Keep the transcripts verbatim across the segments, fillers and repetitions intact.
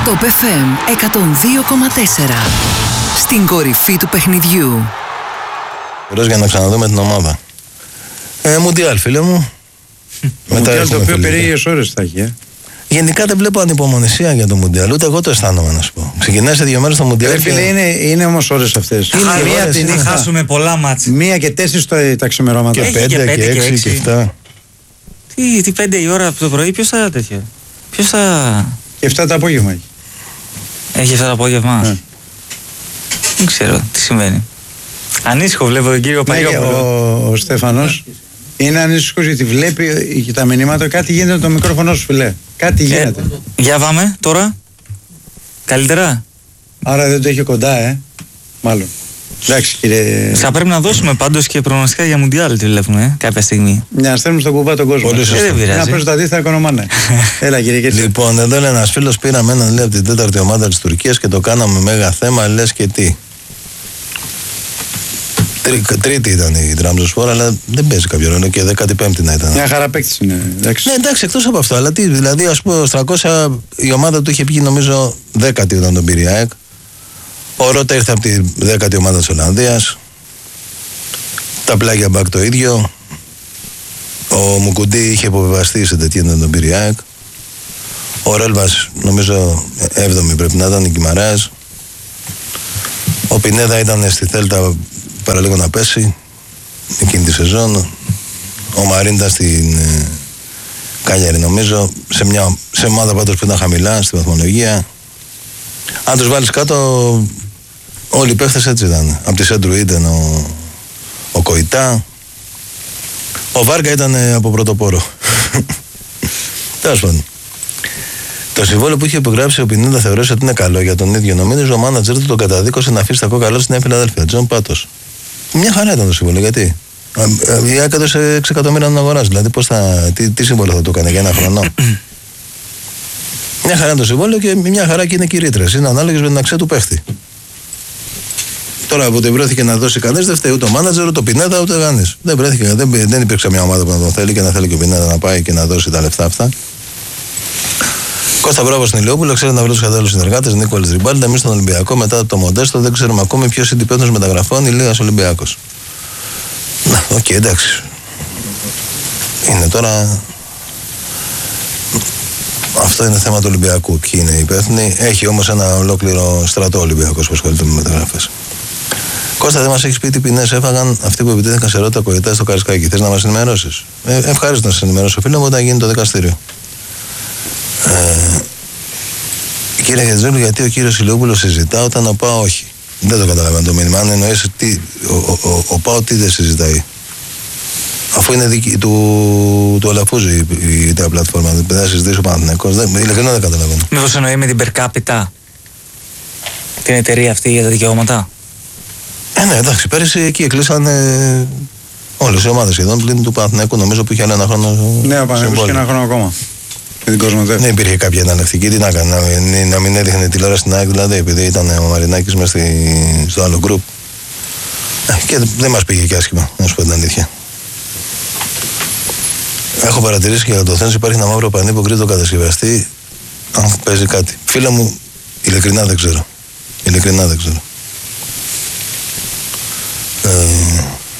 Top εφ εμ εκατόν δύο κόμμα τέσσερα. Στην κορυφή του παιχνιδιού. Ωραίος για να ξαναδούμε την ομάδα. Ε, Μουντιάλ, φίλε μου. Μουντιάλ το οποίο περίεργες ώρες θα έχει, ε. Γενικά δεν βλέπω ανυπομονησία για το Μουντιάλ, ούτε εγώ το αισθάνομαι να σου πω. Ξεκινάει σε δύο μέρες το Μουντιάλ. Ε, φίλε, και... είναι, είναι όμως ώρες αυτές. Είναι μία ώρες, την θα χάσουμε πολλά μάτς. Μία και τέσσερις τα ξημερώματα. Και πέντε και, και, και έξι και εφτά. Τι, τι πέντε η ώρα από το πρωί, ποιος θα τέτοιο. Ποιος θα. Και εφτά το απόγευμα έχει. Έχει εφτά το απόγευμα. Ναι. Δεν ξέρω τι σημαίνει. Ανήσυχο βλέπω τον κύριο Παγιόπουλο. Ο, ο Στέφανος είναι ανήσυχος γιατί βλέπει και τα μηνύματα κάτι γίνεται με το μικρόφωνο σου, φιλέ. Κάτι γίνεται. Ε, για πάμε τώρα. Καλύτερα. Άρα δεν το έχει κοντά, ε. Μάλλον. Εντάξει, κύριε. Θα πρέπει να δώσουμε πάντως και προγνωστικά για Μουντιάλ, τι βλέπουμε, ε, κάποια στιγμή. Μια να στέλνουμε στον κουμπά τον κόσμο. Πολύ σωστό. Ε, δεν πειράζει. Να παίζουν τα αντίθετα οικονομάνε. Έλα, κύριε Κέτσι. Λοιπόν, εδώ λέει ένας φίλος, πήραμε έναν λέει από την τέταρτη ομάδα της Τουρκίας και το κάναμε μέγα θέμα, λες και τι. Τρί, τρίτη ήταν η Τραμπζονσπόρ, αλλά δεν παίζει κάποιο ρόλο και δέκατη πέμπτη να ήταν. Μια χαρά παίκτης είναι. Εντάξει. Ναι, εντάξει, εκτός από αυτό. Αλλά τι, δηλαδή, ας πούμε, στο τριακόσια η ομάδα του είχε βγει νομίζω δέκατη όταν τον πήρε η ΑΕΚ. Ο Ρότα ήρθε από τη δέκατη ομάδα της Ολλανδίας. Τα πλάγια μπακ το ίδιο. Ο Μουκουντή είχε υποβιβαστεί σε τέτοια όταν τον πήρε η ΑΕΚ. Ο Ρέλβας νομίζω έβδομη πρέπει να ήταν η Κιμαράς. Ο Πινέδα ήταν στη Θέλτα παραλίγο να πέσει εκείνη τη σεζόν. Ο Μαρίντα στην ε, Κάλιαρη νομίζω, σε μια σε ομάδα πάντως που ήταν χαμηλά στη βαθμολογία. Αν τους βάλεις κάτω όλοι οι παίχτες έτσι ήταν. Από τη Σέντρου ήταν ο, ο Κοϊτά. Ο Βάργα ήταν ε, από πρωτοπόρο. Τέλος πάντων. Το συμβόλαιο που είχε υπογράψει ο Πινέδα θεωρούσε ότι είναι καλό για τον ίδιο. Νομίζω ο μάνατζερ του τον καταδίκωσε να αφήσει τα κόκαλα στη Νέα Φιλαδέλφια. Τζον Πάτος. Μια χαρά ήταν το συμβόλαιο, γιατί. Η ΑΕΚ έδωσε έξι εκατομμύρια να αγοράσει. Δηλαδή, πώς θα, τι, τι συμβόλαιο θα το έκανε για ένα χρόνο. Μια χαρά είναι το συμβόλαιο και μια χαρά και είναι και οι ρήτρες. Είναι ανάλογες με την αξία του παίχτη. Τώρα που δεν βρέθηκε να δώσει κανείς, δεν φταίει ούτε ο μάνατζερ, ούτε ο Πινέδα, ούτε κανείς. Δεν βρέθηκε, δεν, δεν υπήρξε μια ομάδα που να τον θέλει και να θέλει και ο Πινέδα να πάει και να δώσει τα λεφτά αυτά. Κώστα Μπράβο στην Ηλιόπουλο, ξέρει να βρει του κατάλληλου συνεργάτε. Νίκολη Ριμπάλντα. Εμεί στον Ολυμπιακό μετά από το Μοντέστο δεν ξέρουμε ακόμη ποιο είναι υπεύθυνο μεταγραφών. Η Λίγα Ολυμπιακό. Να, οκ, okay, εντάξει. Είναι τώρα. Αυτό είναι θέμα του Ολυμπιακού. Ποιοι είναι οι υπεύθυνοι. Έχει όμως ένα ολόκληρο στρατό Ολυμπιακός που ασχολείται με μεταγραφές. Κώστα, δεν μας έχεις πει τι ποινές έφαγαν αυτοί που επιτέθηκαν σε Ρότα Κοϊτά στο Καρισκάκι. Θες να μας ενημερώσεις? Ε, ευχαριστώ να σας ενημερώσω, φίλε μου, όταν γίνει το δικαστήριο. Ε, κύριε Γετζούλη, γιατί ο κύριος Ηλιόπουλος συζητά όταν ο ΠΑΟ όχι? Δεν το καταλαβαίνω το μήνυμα. Αν εννοείς τι, ο, ο, ο, ο ΠΑΟ τι δεν συζητάει, αφού είναι δική, του, του Αλαφούζου η, η, η νέα πλατφόρμα, δεν θα συζητήσει ο Παναθηναϊκός. Ειλικρινά δεν καταλαβαίνω. Μήπως εννοεί με την Per Capita, την εταιρεία αυτή για τα δικαιώματα? Ε, ναι, εντάξει, πέρυσι εκεί εκλείσαν ε, όλες οι ομάδες σχεδόν πλην του Παναθηναϊκού, νομίζω που είχε άλλο ένα χρόνο. Ναι, ο Παναθηναϊκός είχε ένα χρόνο ακόμα. Δεν ναι, υπήρχε κάποια εναλλακτική, τι να κάνει, να, να μην έδειχνε τηλεόραση στην ΑΕΚ, δηλαδή, επειδή ήταν ο Μαρινάκης μέσα στο άλλο γκρουπ. Ε, και δεν μας πήγε και άσχημα, να σου πω την αλήθεια. Έχω παρατηρήσει και για το Θένος υπάρχει ένα μαύρο πανί που κρύβει τον κατασκευαστή, αν παίζει κάτι. Φίλε μου, ειλικρινά δεν ξέρω. Ειλικρινά δεν ξέρω. Ε,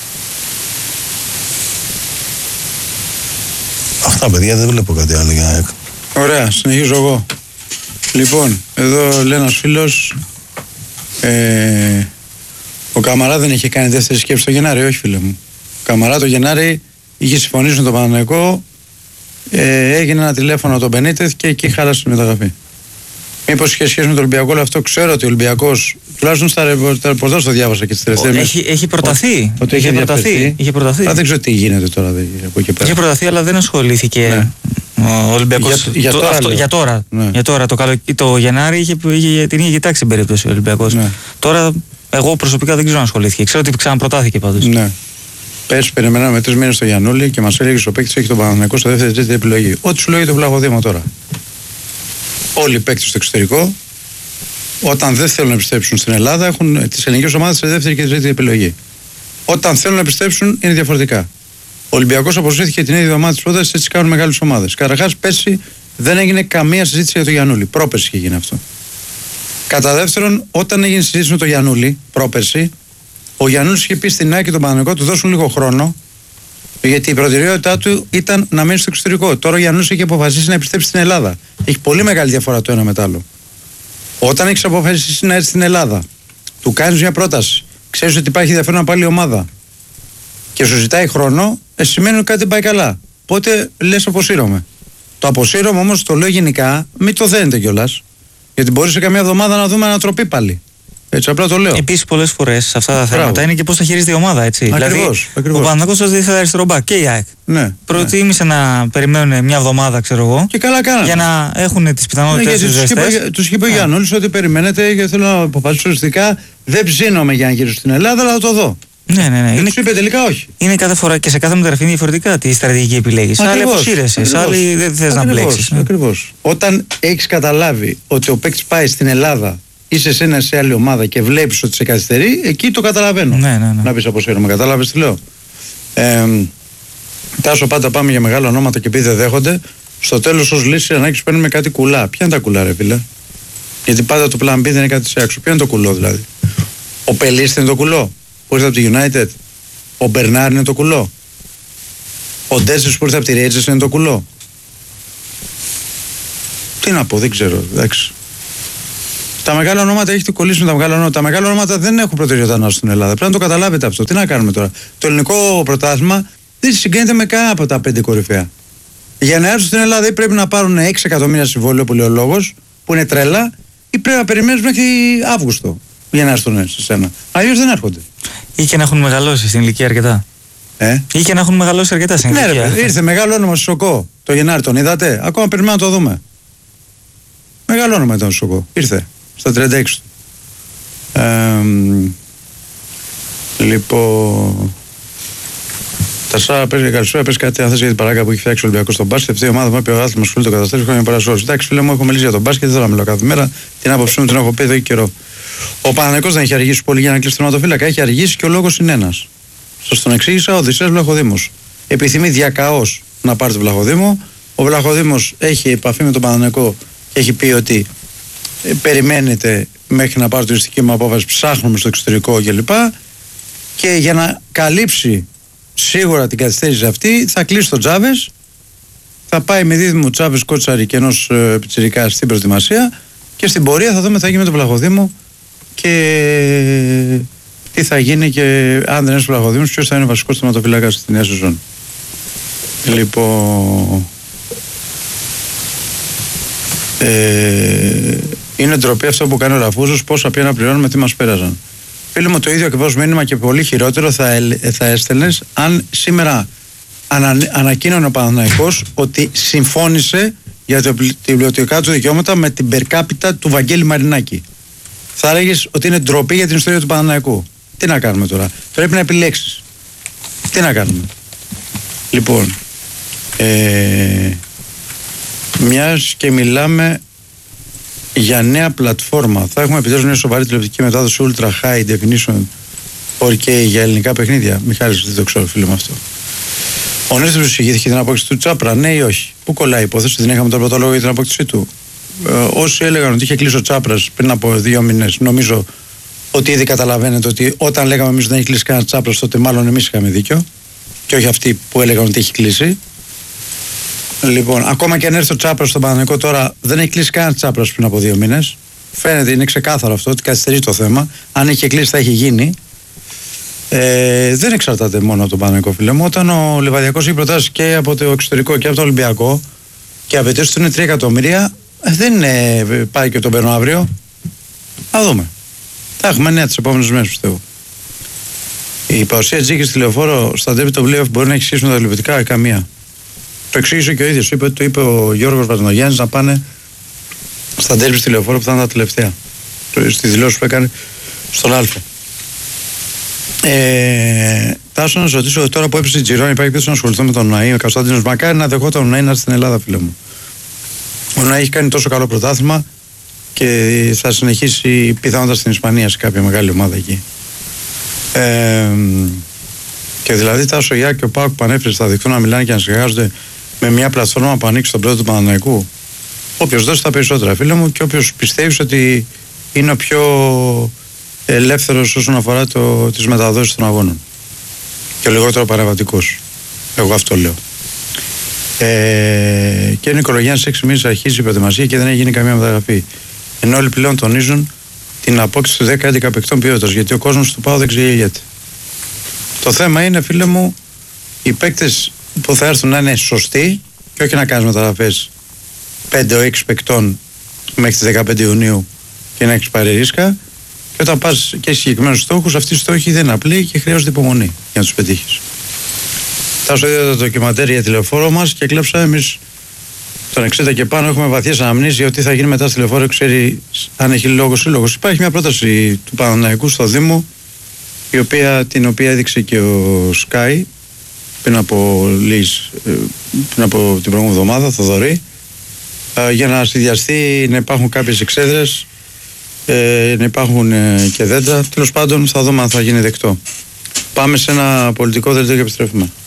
αυτά, παιδιά, δεν βλέπω κάτι άλλο για ΑΕΚ. Ωραία, συνεχίζω εγώ. Λοιπόν, εδώ λέει ένας φίλος, ε, ο Καμαρά δεν είχε κάνει δεύτερη σκέψη το Γενάρη, όχι φίλε μου. Ο Καμαρά το Γενάρη είχε συμφωνήσει με τον Παναθηναϊκό, ε, έγινε ένα τηλέφωνο τον Μπενίτεθ και εκεί χάλασε τη μεταγραφή. Μήπως είχε σχέση με τον Ολυμπιακό, όλο αυτό ξέρω ότι ο Ολυμπιακός, τουλάχιστον στα ρεπορτάζ το διάβασα και τις τελευταίες μέρες. Έχει, έχει προταθεί. Ότι είχε, προταθεί. είχε προταθεί. Α, δεν ξέρω τι γίνεται τώρα από εκεί πέρα. Είχε προταθεί, αλλά δεν ασχολήθηκε. Ναι. Ο Ολυμπιακός. Για, για, το, τώρα, αυτό, για τώρα. Ναι. Για τώρα. Το, καλο, το Γενάρη είχε, είχε, την είχε κοιτάξει την περίπτωση ο Ολυμπιακός. Ναι. Τώρα, εγώ προσωπικά δεν ξέρω αν ασχολήθηκε. Ξέρω ότι ξαναπροτάθηκε πάντως. Ναι. Πες, περιμέναμε τρεις μήνες στο Γιαννούλη και μας έλεγε ο παίκτης έχει τον Παναθηναϊκό στο δεύτερη τρίτη επιλογή. Ό,τι σου λέει το Βλαχοδήμα τώρα. Όλοι οι παίκτες στο εξωτερικό, όταν δεν θέλουν να επιστρέψουν στην Ελλάδα, έχουν τις ελληνικές ομάδες σε δεύτερη και τρίτη επιλογή. Όταν θέλουν να επιστρέψουν είναι διαφορετικά. Ο Ολυμπιακός αποσύρθηκε την ίδια ομάδα της πρότασης, έτσι κάνουν μεγάλες ομάδες. Καταρχάς, πέρσι δεν έγινε καμία συζήτηση για το Γιαννούλη. Πρόπερση είχε γίνει αυτό. Κατά δεύτερον, όταν έγινε συζήτηση με το Γιαννούλη, πρόπερση, ο Γιαννούλης είχε πει στην ΑΕΚ και τον Παναθηναϊκό του δώσουν λίγο χρόνο, γιατί η προτεραιότητά του ήταν να μένει στο εξωτερικό. Τώρα ο Γιαννούλης έχει αποφασίσει να επιστρέψει στην Ελλάδα. Έχει πολύ μεγάλη διαφορά το ένα με το άλλο. Όταν έχει αποφασίσει να έρθει στην Ελλάδα, του κάνει μια πρόταση, ξέρει ότι υπάρχει ενδιαφέρον να πάλι η ομάδα και σου ζητάει χρόνο, ε, σημαίνει ότι κάτι δεν πάει καλά. Οπότε λες αποσύρωμαι. Το αποσύρωμαι όμως το λέω γενικά, μην το δένετε κιόλας. Γιατί μπορεί σε καμία εβδομάδα να δούμε ανατροπή πάλι. Έτσι, απλά το λέω. Επίσης, πολλές φορές σε αυτά τα Μπράβο. θέματα είναι και πώς θα χειρίζεται η ομάδα. Έτσι. Ακριβώς, δηλαδή, ακριβώς. ο Παναθηναϊκός σας δείχνει αριστερό μπακ και η ΑΕΚ. Ναι. Προτίμησε ναι. να περιμένουν μια εβδομάδα, ξέρω εγώ. Και καλά κάνανε. Για να έχουν τις πιθανότητες ναι, τους ζεστές. Τους είπε ο ναι. Γιαννούλης ότι περιμένετε και θέλω να αποφασίσω οριστικά. Δεν ψήνομαι για να γυρίσω στην Ελλάδα, αλλά θα το δω. Ναι, ναι, ναι. Και τους είπε τελικά όχι. Είναι κάθε φορά και σε κάθε μεταγραφή είναι διαφορετικά τη στρατηγική επιλέγει. Σε άλλη αποσύρεσαι, σε άλλη δεν θες να μπλέξεις. Ναι. Ακριβώς. Όταν έχεις καταλάβει ότι ο παίκτης πάει στην Ελλάδα, είσαι σε ένα σε άλλη ομάδα και βλέπεις ότι σε καθυστερεί, εκεί το καταλαβαίνω. Ναι, ναι, ναι. Να πεις αποσύρομαι, κατάλαβες τι λέω. Ε, Τάσο, πάντα πάμε για μεγάλα ονόματα και επειδή δεν δέχονται. Στο τέλος, ως λύση ανάγκης παίρνουμε κάτι κουλά. Ποια είναι τα κουλά, ρε φίλε? Γιατί πάντα το plan B δεν είναι κάτι σε άξιο. Ποιο είναι το κουλό δηλαδή? Ο Πελής είναι το κουλό που ήρθε από τη United. Ο Μπερνάρ είναι το κουλό. Ο Ντέσσερς που ήρθε από τη Rangers είναι το κουλό. Τι να πω, δεν ξέρω. Εντάξει. Τα μεγάλα ονόματα έχετε κολλήσει με τα μεγάλα ονόματα. Τα μεγάλα ονόματα δεν έχουν προτεραιότητα να έρθουν στην Ελλάδα. Πρέπει να το καταλάβετε αυτό. Τι να κάνουμε τώρα? Το ελληνικό πρωτάθλημα δεν συγκρίνεται με κανένα από τα πέντε κορυφαία. Για να έρθουν στην Ελλάδα ή πρέπει να πάρουν έξι εκατομμύρια συμβόλαιο που λέει ο λόγος, που είναι τρέλα, ή πρέπει να περιμένεις μέχρι Αύγουστο για να έρθουν σε σένα. Αλλιώς δεν έρχονται. Ή και να έχουν μεγαλώσει στην ηλικία αρκετά. Ε? Ή και να έχουν μεγαλώσει αρκετά στην ναι, ηλικία. Ρε, ήρθε μεγάλο όνομα στο Σοκό το Γενάρη, τον είδατε? Ακόμα περιμένουμε να το δούμε. Μεγάλο όνομα ήταν ο Σοκό. Ήρθε στα τριάντα έξι. Ε, λοιπόν. Τα Σάρα παίζει καλησπέρα, πες κάτι αν θες για την παράγκα που έχει φτιάξει ο Ολυμπιακός στον μπάσκετ. Αυτή η ομάδα μου είπε ο άθλημα σχολείο το καταστρέφει χρόνια παρασόρου. Εντάξει, φίλε μου, έχω μιλήσει για τον μπάσκετ, δεν θέλω να μιλάω κάθε μέρα. Την άποψή μου την έχω πει εδώ και καιρό. Ο Παναθηναϊκός δεν έχει αργήσει πολύ για να κλείσει τον τερματοφύλακα. Έχει αργήσει και ο λόγος είναι ένας. Σας τον εξήγησα, ο Οδυσσέας Βλαχοδήμος. Επιθυμεί διακαώς να πάρει τον Βλαχοδήμο. Ο Βλαχοδήμος έχει επαφή με τον Παναθηναϊκό και έχει πει ότι ε, περιμένετε μέχρι να πάρει την οριστική μου απόφαση, ψάχνουμε στο εξωτερικό κλπ. Και για να καλύψει σίγουρα την καθυστέρηση αυτή, θα κλείσει τον Τσάβες, θα πάει με δίδυμο Τσάβες, Κότσαρη και ενός ε, πιτσιρικά στην προετοιμασία και στην πορεία θα δούμε τι θα γίνει με τον Βλαχοδήμο και τι θα γίνει και αν δεν είναι ο Βλαχοδήμος, ποιος θα είναι ο βασικός τερματοφύλακας στη νέα σεζόν. Λοιπόν, ε, είναι ντροπή αυτό που κάνει ο Ραφούζος, πόσα πια να πληρώνουμε, τι μας πέρασαν. Φίλοι μου, το ίδιο ακριβώς μήνυμα και πολύ χειρότερο θα, θα έστελνες αν σήμερα ανα, ανακοίνωνε ο Παναθηναϊκός ότι συμφώνησε για τα βιβλιοτεχνικά του δικαιώματα με την περκάπιτα του Βαγγέλη Μαρινάκη. Θα έλεγες ότι είναι ντροπή για την ιστορία του Παναθηναϊκού. Τι να κάνουμε τώρα? Πρέπει να επιλέξεις. Τι να κάνουμε? Λοιπόν, ε, μιας και μιλάμε για νέα πλατφόρμα, θα έχουμε επιτέλους μια σοβαρή τηλεοπτική μετάδοση Ultra High Definition φορ κέι για ελληνικά παιχνίδια. Μιχάλης, δεν το ξέρω, φίλε με αυτό. Ο Νέστος εισηγήθηκε την απόκτηση του Τσάπρα, ναι ή όχι? Πού κολλάει η υπόθεση, δεν είχαμε τον πρωτόλογο για την απόκτησή του? Ε, όσοι έλεγαν ότι είχε κλείσει ο Τσάπρας πριν από δύο μήνες, νομίζω ότι ήδη καταλαβαίνετε ότι όταν λέγαμε εμείς ότι δεν έχει κλείσει κανένα Τσάπρας, τότε μάλλον εμείς είχαμε δίκιο και όχι αυτοί που έλεγαν ότι έχει κλείσει. Λοιπόν, ακόμα και αν έρθει ο Τσάπρας στον Παναθηναϊκό τώρα, δεν έχει κλείσει κανένα Τσάπρας πριν από δύο μήνες. Φαίνεται, είναι ξεκάθαρο αυτό, ότι καθυστερεί το θέμα. Αν είχε κλείσει, θα έχει γίνει. Ε, δεν εξαρτάται μόνο από τον Παναθηναϊκό, φίλε μου. Όταν ο Λιβαδιακός έχει προτάσει και από το εξωτερικό και από το Ολυμπιακό και απαιτήσει του είναι τρία εκατομμύρια, δεν είναι, πάει και τον παίρνω αύριο. Θα δούμε. Θα έχουμε νέα τις επόμενες μέρες, πιστεύω. Η παρουσία Τζίκη στη Λεωφόρο στα ντέρμπι των playoff μπορεί να έχει σχέση με τα τηλεοπτικά? Καμία. Το εξήγησε και ο ίδιος. Είπε, το είπε ο Γιώργος Βαρδινογιάννης να πάνε στα ντέρμπι στη Λεωφόρο που θα είναι τα τελευταία. Στη δηλώση που έκανε στον Α. Ε, Τάσο, να σα ρωτήσω τώρα που έπεσε η Τζιρόνι, υπάρχει πίσω να ασχοληθώ με τον Ναΐ, ο Κωνσταντίνος. Μακάρι να δεχόταν ο Ναΐ να έρθει στην Ελλάδα, φίλε μου. Ο Ναΐ έχει κάνει τόσο καλό πρωτάθλημα και θα συνεχίσει πιθανότατα στην Ισπανία σε κάποια μεγάλη ομάδα εκεί. Ε, και δηλαδή Τάσο, Ιάκ και ο Πάοκ που ανέφερε θα δειχθούν να μιλάνε και να συνεργάζονται με μια πλατφόρμα που ανοίξει στον πρώτο του Παναθηναϊκού. Όποιος δώσει τα περισσότερα, φίλε μου, και όποιος πιστεύει ότι είναι ο πιο ελεύθερος όσον αφορά το, τις μεταδόσεις των αγώνων. Και λιγότερο παραβατικός. Εγώ αυτό λέω. Ε, και ο Νικολογιάννης έξι μήνες αρχίζει η προετοιμασία και δεν έχει γίνει καμία μεταγραφή. Ενώ όλοι πλέον τονίζουν την απόκτηση του δέκα έντεκα παικτών ποιότητας, γιατί ο κόσμος του ΠΑΟ δεν ξεγελιέται. Το θέμα είναι, φίλε μου, οι παίκτες που θα έρθουν να είναι σωστοί και όχι να κάνεις μεταγραφές πέντε έξι παικτών μέχρι τις δεκαπέντε Ιουνίου και να έχεις πάρει ρίσκα. Και όταν πας και έχεις συγκεκριμένους στόχους, αυτοί οι στόχοι δεν είναι απλοί και χρειάζονται υπομονή για να τους πετύχεις. Θα σου δείτε το ντοκιμαντέρ για τηλεφόρο μας και κλέψα εμείς τον εξήντα και πάνω. Έχουμε βαθιές αναμνήσεις για τι θα γίνει μετά στη τηλεφόρο. Ξέρει αν έχει λόγο σύλλογος. Υπάρχει μια πρόταση του Παναθηναϊκού στο Δήμο, η οποία, την οποία έδειξε και ο Sky πριν από, λίγες, πριν από την προηγούμενη εβδομάδα, Θοδωρή, για να συνδυαστεί, να υπάρχουν κάποιες εξέδρες, να υπάρχουν και δέντρα. Τέλος πάντων, θα δούμε αν θα γίνει δεκτό. Πάμε σε ένα πολιτικό δελτίο και επιστρέφουμε.